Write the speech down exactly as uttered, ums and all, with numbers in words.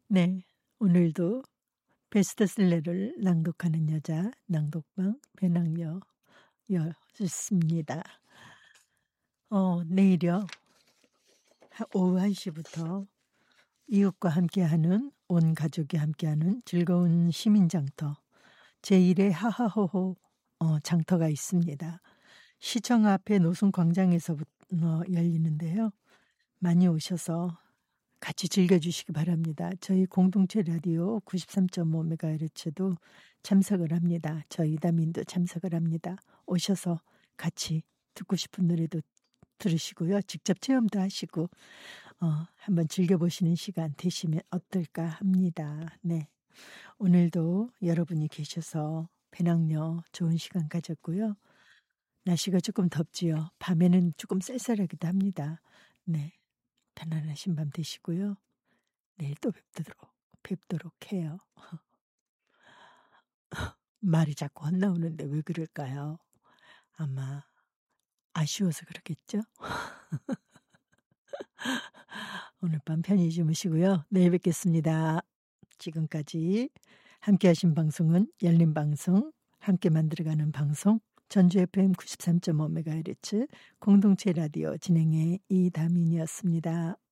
네. 오늘도 베스트셀러를 낭독하는 여자 낭독방 배낭여 였습니다. 어 내일요. 하 오후 한 시부터 이웃과 함께하는 온 가족이 함께하는 즐거운 시민 장터 제일 회 하하호호 어 장터가 있습니다. 시청 앞에 노순광장에서부터 열리는데요. 많이 오셔서 같이 즐겨주시기 바랍니다. 저희 공동체 라디오 구십삼 점 오 메가헤르츠도 참석을 합니다. 저희 이다민도 참석을 합니다. 오셔서 같이 듣고 싶은 노래도 들으시고요. 직접 체험도 하시고 어, 한번 즐겨보시는 시간 되시면 어떨까 합니다. 네, 오늘도 여러분이 계셔서 배낭여 좋은 시간 가졌고요. 날씨가 조금 덥지요. 밤에는 조금 쌀쌀하기도 합니다. 네, 편안하신 밤 되시고요. 내일 또 뵙도록, 뵙도록 해요. 말이 자꾸 헛나오는데 왜 그럴까요? 아마 아쉬워서 그러겠죠? 오늘 밤 편히 주무시고요. 내일 뵙겠습니다. 지금까지 함께 하신 방송은 열린 방송, 함께 만들어가는 방송, 전주 에프엠 구십삼 점 오 메가헤르츠 공동체 라디오 진행의 이다민이었습니다.